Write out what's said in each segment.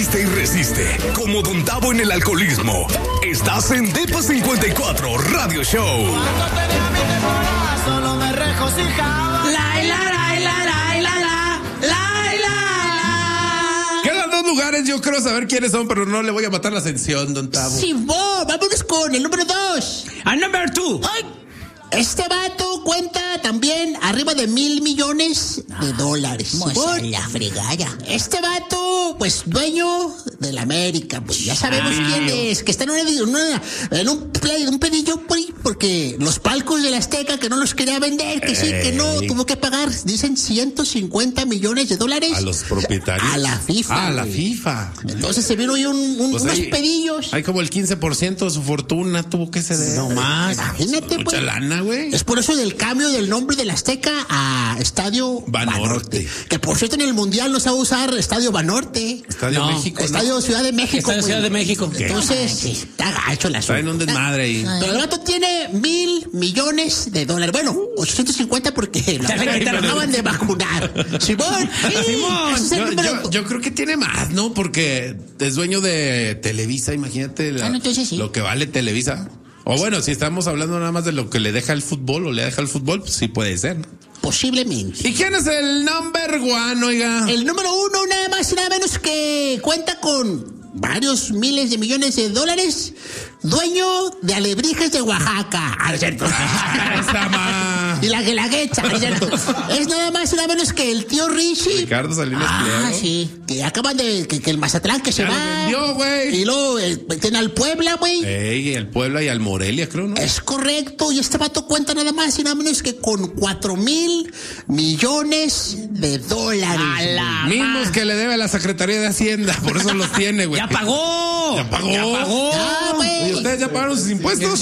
Resiste y resiste. Como Don Tavo en el alcoholismo. Estás en Depa 54 Radio Show. Cuando tenía mi temporada, solo me regocijaba. Quedan 2 lugares, yo quiero saber quiénes son, pero no le voy a matar la ascensión, Don Tavo. Sí, vámonos con el número 2. Al number 2. Ay, este vato cuenta también arriba de $1,000 millones. La fregada. Este vato, pues, dueño de la América, pues ya sabemos quién es, que está en un pedillo por ahí, porque los palcos de la Azteca que no los quería vender, que sí, que no, tuvo que pagar, dicen $150 millones. A los propietarios. A la FIFA. A la FIFA. Entonces se vieron ahí Pues unos ahí, pedillos. Hay como el 15% de su fortuna tuvo que ceder. No más. Imagínate, Mucha pues. lana, güey. Es por eso del cambio del nombre del Azteca a Estadio Banorte. Que por cierto en el Mundial no se va a usar Estadio Banorte. Estadio México. Estadio Ciudad de México. Estadio Ciudad de México. Entonces, está gacho la Traen un desmadre ahí. Pero el vato tiene $1,000 millones. Bueno, 850 porque lo acaban de vacunar. Simón. Ese es el número. Yo creo que tiene más, ¿no? Porque es dueño de Televisa, imagínate entonces sí. lo que vale Televisa. O bueno, si estamos hablando nada más de lo que le deja el fútbol o le deja el fútbol, pues sí puede ser, ¿no? Posiblemente. ¿Y quién es el number 1, oiga? El número 1, nada más y nada menos que cuenta con varios miles de millones de dólares, dueño de Alebrijes de Oaxaca. Y la Guelaguetza. Es nada más y nada menos que el tío Richie. Ricardo Salinas Pliego. Sí. Que acaban de. Que el Mazatlán que se Ya lo va. vendió, güey. Y luego tiene al Puebla, güey. El Puebla y al Morelia, creo, ¿no? Es correcto. Y este vato cuenta nada más y nada menos que con $4,000 millones de dólares. Mismos que le debe a la Secretaría de Hacienda, por eso los tiene, güey. ¡Ya pagó! ¡Ya pagó! Ya, güey. ¿Y ustedes ya pagaron sus impuestos?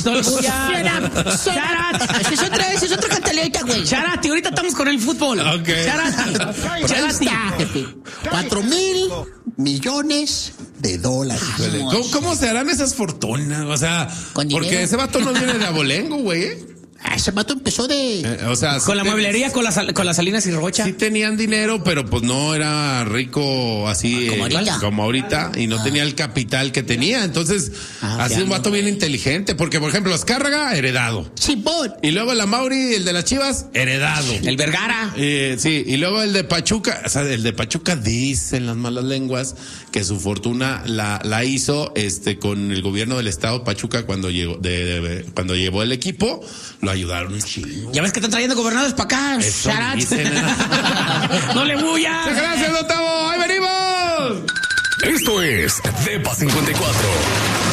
Es otra cantaleta, güey. Charati, ahorita estamos con el fútbol. Ok. Charati. 4,000 millones de dólares. ¿Cómo se harán esas fortunas? O sea, Con porque dinero. ese vato no viene de abolengo, güey. Ese vato empezó de. O sea, Con la mueblería, con las Salinas y Rocha. Sí tenían dinero, pero pues no era rico así Como ahorita. y no tenía el capital que tenía. Entonces, así un vato bien inteligente, porque por ejemplo, Azcárraga, heredado. Simón. Y luego la Mauri, el de las Chivas, heredado. El Vergara. Sí, y luego el de Pachuca, o sea, el de Pachuca dicen las malas lenguas que su fortuna la hizo con el gobierno del estado Pachuca cuando llegó cuando llevó el equipo, lo ayudaron un chingo. Ya ves que están trayendo gobernadores para acá. Eso Charat. dicen. No le bulla. Gracias, Don Tavo. Ahí venimos. Esto es Depa 54.